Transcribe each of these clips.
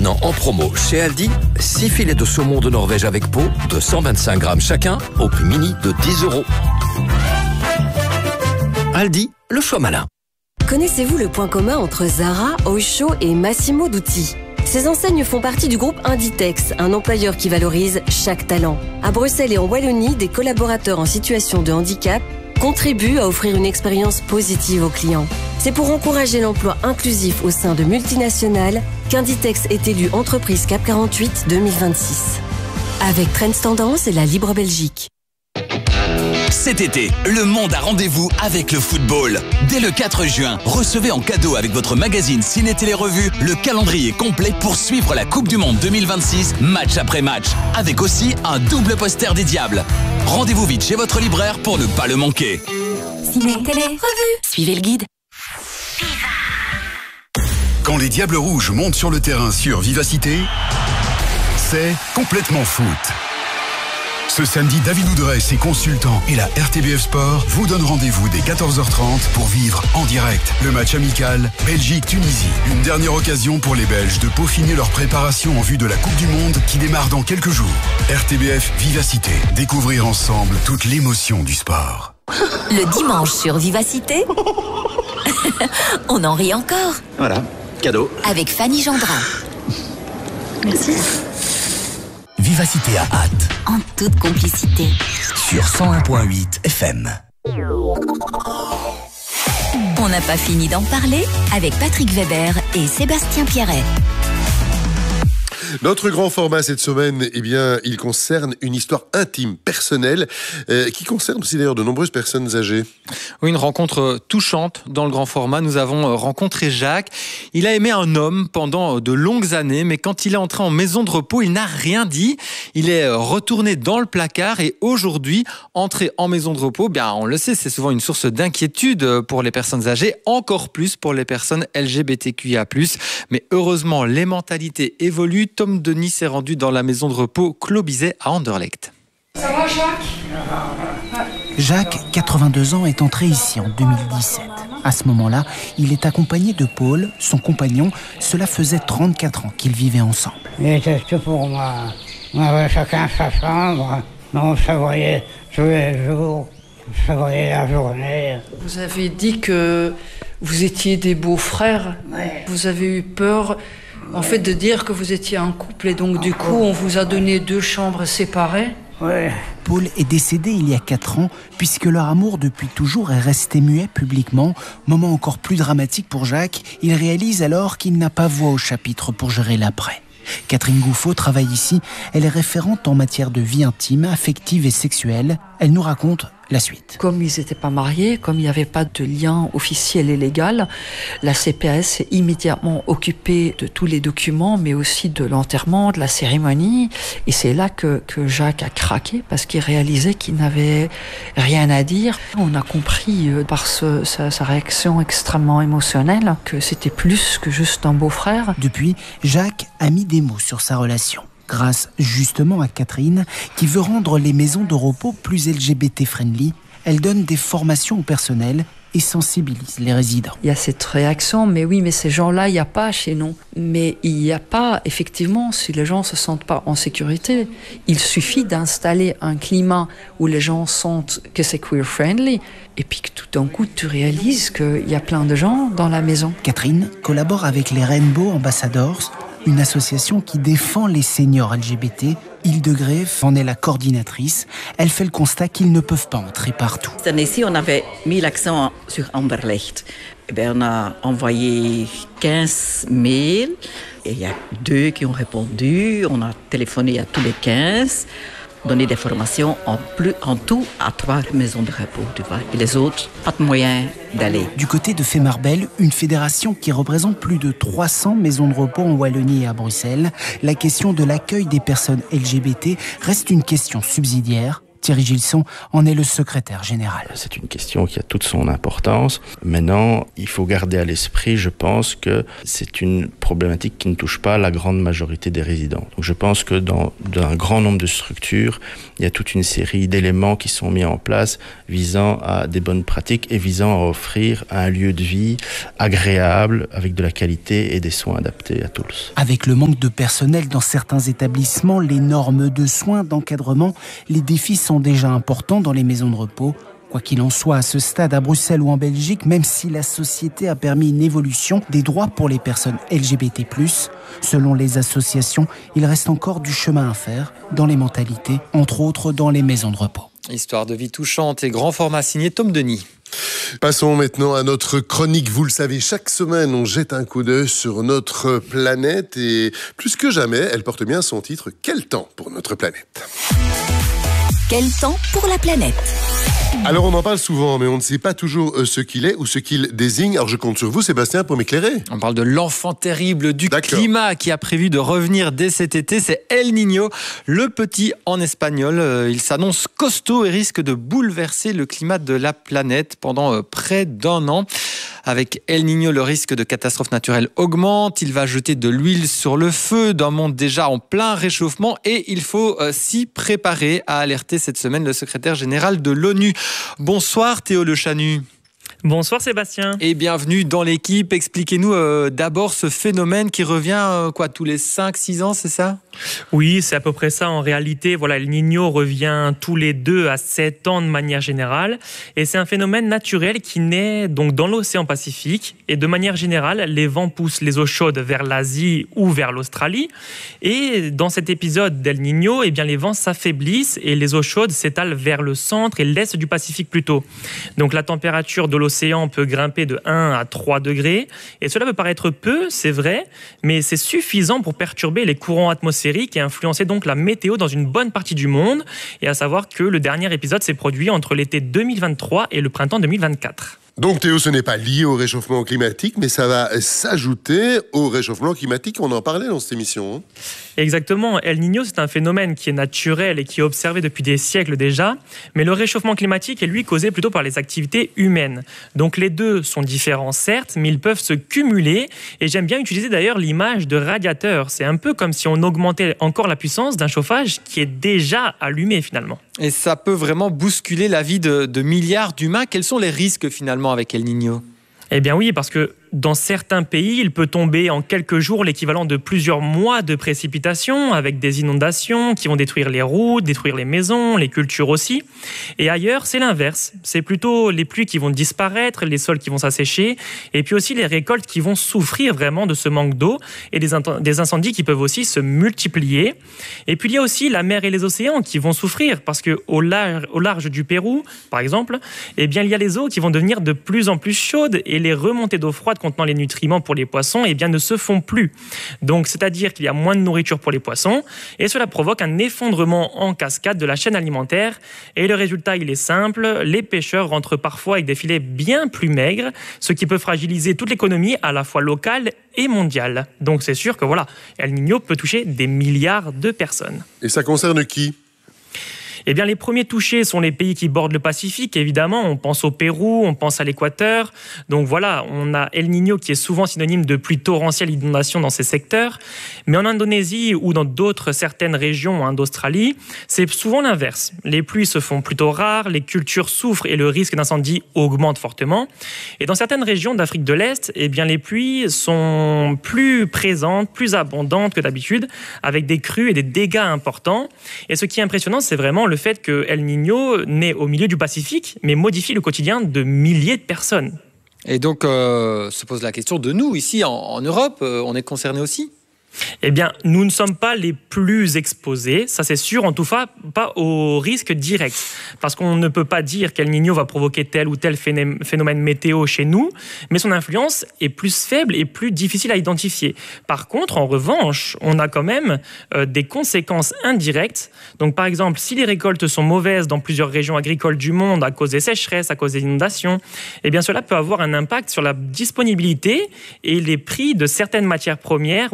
maintenant en promo chez Aldi, 6 filets de saumon de Norvège avec peau de 125 grammes chacun au prix mini de 10 €. Aldi, le choix malin. Connaissez-vous le point commun entre Zara, Oysho et Massimo Dutti? Ces enseignes font partie du groupe Inditex, un employeur qui valorise chaque talent. À Bruxelles et en Wallonie, des collaborateurs en situation de handicap contribuent à offrir une expérience positive aux clients. C'est pour encourager l'emploi inclusif au sein de multinationales qu'Inditex est élu entreprise CAP 48 2026. Avec Trends Tendance et la Libre Belgique. Cet été, le monde a rendez-vous avec le football. Dès le 4 juin, recevez en cadeau avec votre magazine Ciné Télé Revue le calendrier complet pour suivre la Coupe du Monde 2026, match après match, avec aussi un double poster des Diables. Rendez-vous vite chez votre libraire pour ne pas le manquer. Ciné Télé Revue. Suivez le guide. Quand les Diables Rouges montent sur le terrain sur Vivacité, c'est complètement foot. Ce samedi, David Oudrey, ses consultants et la RTBF Sport vous donnent rendez-vous dès 14h30 pour vivre en direct le match amical Belgique-Tunisie. Une dernière occasion pour les Belges de peaufiner leur préparation en vue de la Coupe du Monde qui démarre dans quelques jours. RTBF Vivacité. Découvrir ensemble toute l'émotion du sport. Le dimanche sur Vivacité, on en rit encore. Voilà, cadeau. Avec Fanny Gendrin. Merci. Vivacité à hâte. En toute complicité. Sur 101.8 FM. On n'a pas fini d'en parler avec Patrick Weber et Sébastien Pierret. Notre grand format cette semaine, eh bien, il concerne une histoire intime, personnelle, qui concerne aussi d'ailleurs de nombreuses personnes âgées. Oui, une rencontre touchante dans le grand format. Nous avons rencontré Jacques. Il a aimé un homme pendant de longues années, mais quand il est entré en maison de repos, il n'a rien dit. Il est retourné dans le placard et aujourd'hui, entrer en maison de repos, bien, on le sait, c'est souvent une source d'inquiétude pour les personnes âgées, encore plus pour les personnes LGBTQIA+. Mais heureusement, les mentalités évoluent. Tom Denis s'est rendu dans la maison de repos Clos Bizet à Anderlecht. Ça va, Jacques? Jacques, 82 ans, est entré ici en 2017. À ce moment-là, il est accompagné de Paul, son compagnon. Cela faisait 34 ans qu'ils vivaient ensemble. Il était tout pour moi. On avait chacun sa chambre. On se voyait tous les jours. On se voyait la journée. Vous avez dit que vous étiez des beaux-frères. Ouais. Vous avez eu peur... En fait, de dire que vous étiez un couple et donc du coup, on vous a donné 2 chambres séparées. Oui. Paul est décédé il y a 4 ans, puisque leur amour depuis toujours est resté muet publiquement. Moment encore plus dramatique pour Jacques, il réalise alors qu'il n'a pas voix au chapitre pour gérer l'après. Catherine Gouffaut travaille ici, elle est référente en matière de vie intime, affective et sexuelle. Elle nous raconte la suite. Comme ils n'étaient pas mariés, comme il n'y avait pas de lien officiel et légal, la CPAS s'est immédiatement occupée de tous les documents, mais aussi de l'enterrement, de la cérémonie. Et c'est là que Jacques a craqué, parce qu'il réalisait qu'il n'avait rien à dire. On a compris par sa réaction extrêmement émotionnelle que c'était plus que juste un beau-frère. Depuis, Jacques a mis des mots sur sa relation. Grâce justement à Catherine, qui veut rendre les maisons de repos plus LGBT-friendly, elle donne des formations au personnel et sensibilise les résidents. Il y a cette réaction, mais oui, mais ces gens-là, il n'y a pas chez nous. Mais il n'y a pas, effectivement, si les gens ne se sentent pas en sécurité, il suffit d'installer un climat où les gens sentent que c'est queer-friendly, et puis que tout d'un coup, tu réalises qu'il y a plein de gens dans la maison. Catherine collabore avec les Rainbow Ambassadors, une association qui défend les seniors LGBT. Île-de-Grève en est la coordinatrice. Elle fait le constat qu'ils ne peuvent pas entrer partout. Cette année-ci, on avait mis l'accent sur Anderlecht. Et bien, on a envoyé 15 mails et il y a 2 qui ont répondu. On a téléphoné à tous les 15, donné des formations en tout à 3 maisons de repos, tu vois. Et les autres, pas de moyen d'aller. Du côté de Femarbel, une fédération qui représente plus de 300 maisons de repos en Wallonie et à Bruxelles, la question de l'accueil des personnes LGBT reste une question subsidiaire Thierry Gilson en est le secrétaire général. C'est une question qui a toute son importance. Maintenant, il faut garder à l'esprit, je pense, que c'est une problématique qui ne touche pas la grande majorité des résidents. Donc je pense que dans un grand nombre de structures, il y a toute une série d'éléments qui sont mis en place visant à des bonnes pratiques et visant à offrir un lieu de vie agréable avec de la qualité et des soins adaptés à tous. Avec le manque de personnel dans certains établissements, les normes de soins, d'encadrement, les défis sont déjà importants dans les maisons de repos. Quoi qu'il en soit, à ce stade, à Bruxelles ou en Belgique, même si la société a permis une évolution des droits pour les personnes LGBT+, selon les associations, il reste encore du chemin à faire dans les mentalités, entre autres dans les maisons de repos. Histoire de vie touchante et grand format signé Tom Denis. Passons maintenant à notre chronique. Vous le savez, chaque semaine, on jette un coup d'œil sur notre planète et plus que jamais, elle porte bien son titre « Quel temps pour notre planète ?» Quel temps pour la planète ? Alors on en parle souvent, mais on ne sait pas toujours ce qu'il est ou ce qu'il désigne. Alors je compte sur vous, Sébastien, pour m'éclairer. On parle de l'enfant terrible du climat qui a prévu de revenir dès cet été. C'est El Niño, le petit en espagnol. Il s'annonce costaud et risque de bouleverser le climat de la planète pendant près d'1 an. Avec El Niño, le risque de catastrophe naturelle augmente. Il va jeter de l'huile sur le feu d'un monde déjà en plein réchauffement et il faut s'y préparer, a alerté cette semaine le secrétaire général de l'ONU. Bonsoir Théo Le Chanu. Bonsoir Sébastien. Et bienvenue dans l'équipe. Expliquez-nous d'abord ce phénomène qui revient tous les 5-6 ans, c'est ça ? Oui, c'est à peu près ça en réalité. Voilà, El Niño revient tous les 2 à 7 ans de manière générale. Et c'est un phénomène naturel qui naît donc dans l'océan Pacifique. Et de manière générale, les vents poussent les eaux chaudes vers l'Asie ou vers l'Australie. Et dans cet épisode d'El Niño, les vents s'affaiblissent et les eaux chaudes s'étalent vers le centre et l'est du Pacifique plutôt. Donc la température de l'océan peut grimper de 1 à 3 degrés. Et cela peut paraître peu, c'est vrai, mais c'est suffisant pour perturber les courants atmosphériques et influencer donc la météo dans une bonne partie du monde. Et à savoir que le dernier épisode s'est produit entre l'été 2023 et le printemps 2024. Donc Théo, ce n'est pas lié au réchauffement climatique, mais ça va s'ajouter au réchauffement climatique. On en parlait dans cette émission. Exactement. El Niño, c'est un phénomène qui est naturel et qui est observé depuis des siècles déjà. Mais le réchauffement climatique est lui causé plutôt par les activités humaines. Donc les deux sont différents certes, mais ils peuvent se cumuler. Et j'aime bien utiliser d'ailleurs l'image de radiateur. C'est un peu comme si on augmentait encore la puissance d'un chauffage qui est déjà allumé finalement. Et ça peut vraiment bousculer la vie de milliards d'humains. Quels sont les risques finalement avec El Niño ? Eh bien oui, parce que dans certains pays, il peut tomber en quelques jours l'équivalent de plusieurs mois de précipitations avec des inondations qui vont détruire les routes, détruire les maisons, les cultures aussi. Et ailleurs, c'est l'inverse. C'est plutôt les pluies qui vont disparaître, les sols qui vont s'assécher et puis aussi les récoltes qui vont souffrir vraiment de ce manque d'eau et des incendies qui peuvent aussi se multiplier. Et puis il y a aussi la mer et les océans qui vont souffrir parce qu'au large du Pérou, par exemple, il y a les eaux qui vont devenir de plus en plus chaudes et les remontées d'eau froide contenant les nutriments pour les poissons ne se font plus. Donc, c'est-à-dire qu'il y a moins de nourriture pour les poissons et cela provoque un effondrement en cascade de la chaîne alimentaire. Et le résultat, il est simple. Les pêcheurs rentrent parfois avec des filets bien plus maigres, ce qui peut fragiliser toute l'économie à la fois locale et mondiale. Donc, c'est sûr que El Niño peut toucher des milliards de personnes. Et ça concerne qui ? Les premiers touchés sont les pays qui bordent le Pacifique, évidemment. On pense au Pérou, on pense à l'Équateur. Donc on a El Niño qui est souvent synonyme de pluie torrentielle et d'inondation dans ces secteurs. Mais en Indonésie ou dans certaines régions d'Australie, c'est souvent l'inverse. Les pluies se font plutôt rares, les cultures souffrent et le risque d'incendie augmente fortement. Et dans certaines régions d'Afrique de l'Est, les pluies sont plus présentes, plus abondantes que d'habitude, avec des crues et des dégâts importants. Et ce qui est impressionnant, c'est vraiment le fait que El Niño naît au milieu du Pacifique, mais modifie le quotidien de milliers de personnes. Et donc, se pose la question de nous, ici en Europe, on est concernés aussi ? Nous ne sommes pas les plus exposés, ça c'est sûr, en tout cas pas au risque direct. Parce qu'on ne peut pas dire qu'El Niño va provoquer tel ou tel phénomène météo chez nous, mais son influence est plus faible et plus difficile à identifier. Par contre, en revanche, on a quand même des conséquences indirectes. Donc par exemple, si les récoltes sont mauvaises dans plusieurs régions agricoles du monde à cause des sécheresses, à cause des inondations, cela peut avoir un impact sur la disponibilité et les prix de certaines matières premières ou de certains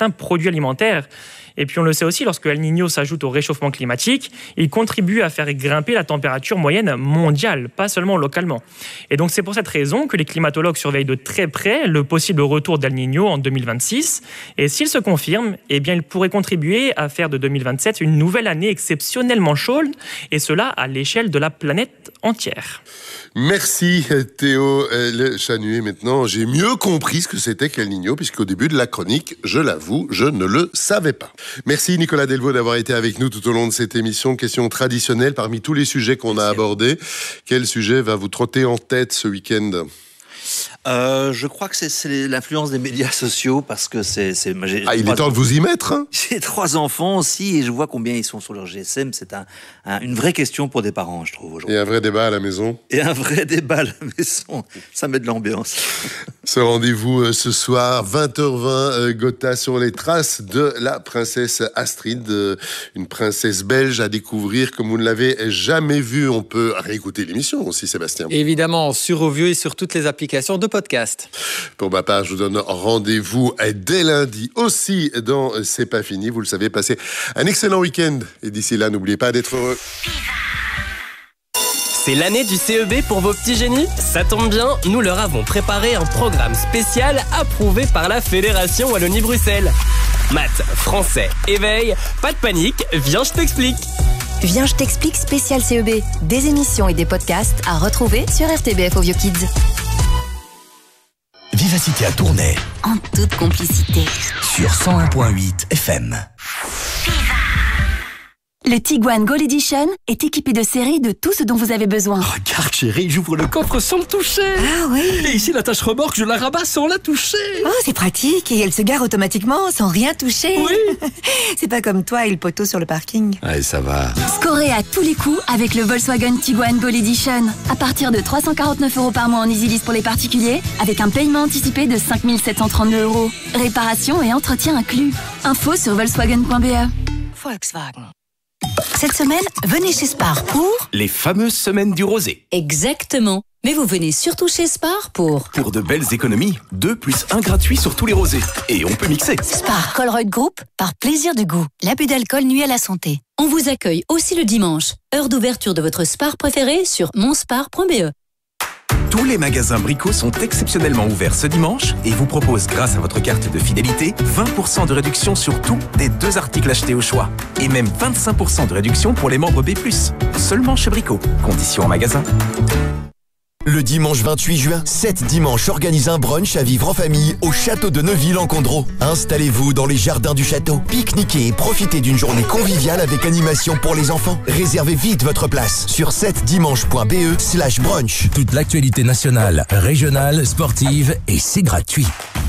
certains produits alimentaires. Et puis on le sait aussi, lorsque El Niño s'ajoute au réchauffement climatique, il contribue à faire grimper la température moyenne mondiale, pas seulement localement. Et donc c'est pour cette raison que les climatologues surveillent de très près le possible retour d'El Niño en 2026. Et s'il se confirme, eh bien il pourrait contribuer à faire de 2027 une nouvelle année exceptionnellement chaude, et cela à l'échelle de la planète entière. Merci Théo Le Chanuet. Maintenant, j'ai mieux compris ce que c'était qu'El Niño, puisqu'au début de la chronique, je l'avoue, je ne le savais pas. Merci Nicolas Delvaux d'avoir été avec nous tout au long de cette émission. Question traditionnelle, parmi tous les sujets qu'on a abordés, quel sujet va vous trotter en tête ce week-end ? Je crois que c'est l'influence des médias sociaux, parce que il est temps de vous y mettre, hein. J'ai 3 enfants aussi et je vois combien ils sont sur leur GSM. C'est une vraie question pour des parents, je trouve, aujourd'hui. Et un vrai débat à la maison. Ça met de l'ambiance. Ce rendez-vous ce soir, 20h20, Gotha, sur les traces de la princesse Astrid, une princesse belge à découvrir comme vous ne l'avez jamais vue. On peut réécouter l'émission aussi, Sébastien. Évidemment, sur Ovio et sur toutes les applications de podcast. Pour ma part, je vous donne rendez-vous dès lundi aussi dans C'est pas fini. Vous le savez, passez un excellent week-end. Et d'ici là, n'oubliez pas d'être heureux. C'est l'année du CEB pour vos petits génies ? Ça tombe bien, nous leur avons préparé un programme spécial approuvé par la Fédération Wallonie-Bruxelles. Maths, français, éveil, pas de panique, viens je t'explique. Viens je t'explique spécial CEB. Des émissions et des podcasts à retrouver sur RTBF Ovio Kids. Vivacité à Tournai. En toute complicité. Sur 101.8 FM. Le Tiguan Gold Edition est équipé de série de tout ce dont vous avez besoin. Regarde chérie, j'ouvre le coffre sans le toucher. Ah oui. Et ici la tâche remorque, je la rabats sans la toucher. Oh, c'est pratique, et elle se gare automatiquement sans rien toucher. Oui. C'est pas comme toi et le poteau sur le parking. Allez, ça va. Scorez à tous les coups avec le Volkswagen Tiguan Gold Edition. À partir de 349 € par mois en EasyLease pour les particuliers, avec un paiement anticipé de 5 732 €. Réparation et entretien inclus. Info sur volkswagen.be. Volkswagen. Cette semaine, venez chez Spar pour... les fameuses semaines du rosé. Exactement. Mais vous venez surtout chez Spar pour de belles économies. 2 plus 1 gratuit sur tous les rosés. Et on peut mixer. Spar Colruyt Group, par plaisir de goût. L'abus d'alcool nuit à la santé. On vous accueille aussi le dimanche. Heure d'ouverture de votre Spar préféré sur monspar.be. Tous les magasins Brico sont exceptionnellement ouverts ce dimanche et vous proposent, grâce à votre carte de fidélité, 20% de réduction sur tout des 2 articles achetés au choix. Et même 25% de réduction pour les membres B+. Seulement chez Brico. Conditions en magasin. Le dimanche 28 juin, 7 dimanches organise un brunch à vivre en famille au château de Neuville-en-Condro. Installez-vous dans les jardins du château, pique-niquez et profitez d'une journée conviviale avec animation pour les enfants. Réservez vite votre place sur 7dimanche.be/brunch. Toute l'actualité nationale, régionale, sportive et c'est gratuit.